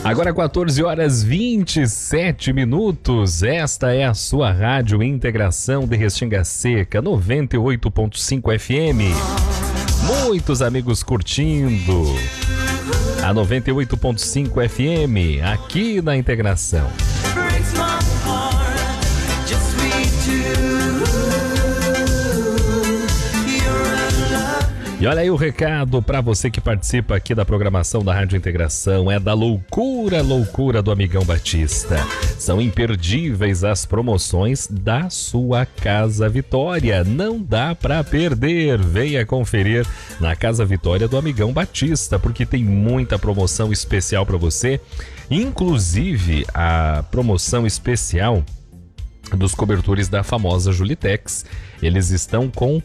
Agora 14 horas 27 minutos. Esta é a sua Rádio Integração de Restinga Seca, 98.5 FM. Muitos amigos curtindo a 98.5 FM aqui na Integração. E olha aí o recado para você que participa aqui da programação da Rádio Integração. É da loucura do Amigão Batista. São imperdíveis as promoções da sua Casa Vitória. Não dá para perder. Venha conferir na Casa Vitória do Amigão Batista, porque tem muita promoção especial para você. Inclusive a promoção especial dos cobertores da famosa Julitex. Eles estão com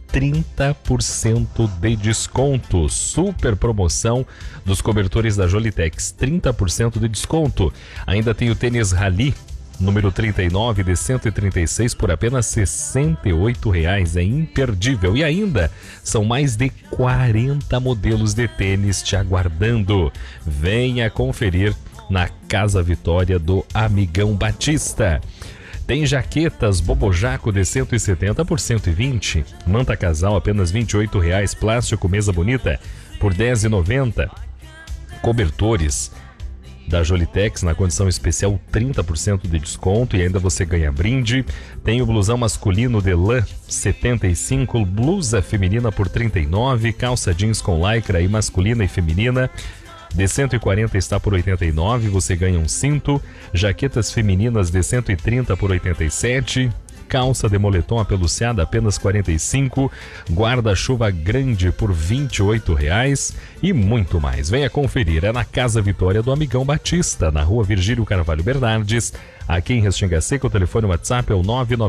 30% de desconto. Super promoção dos cobertores da Jolitex, 30% de desconto. Ainda tem o tênis Rally número 39 de 136 por apenas R$ 68,00. É imperdível. E ainda são mais de 40 modelos de tênis te aguardando. Venha conferir na Casa Vitória do Amigão Batista. Tem jaquetas Bobojaco de 170 por 120, manta casal apenas R$ 28,00, plástico mesa bonita por R$ 10,90. Cobertores da Jolitex na condição especial 30% de desconto e ainda você ganha brinde. Tem o blusão masculino de lã 75, blusa feminina por R$ 39, calça jeans com lycra e masculina e feminina de 140 está por 89, você ganha um cinto. Jaquetas femininas de 130 por 87. Calça de moletom apeluciada apenas 45. Guarda-chuva grande por R$ 28,00 e muito mais. Venha conferir, é na Casa Vitória do Amigão Batista, na rua Virgílio Carvalho Bernardes, aqui em Restinga Seca. O telefone WhatsApp é o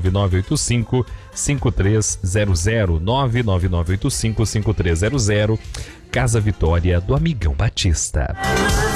99985-5300, 99985-5300. Casa Vitória do Amigão Batista.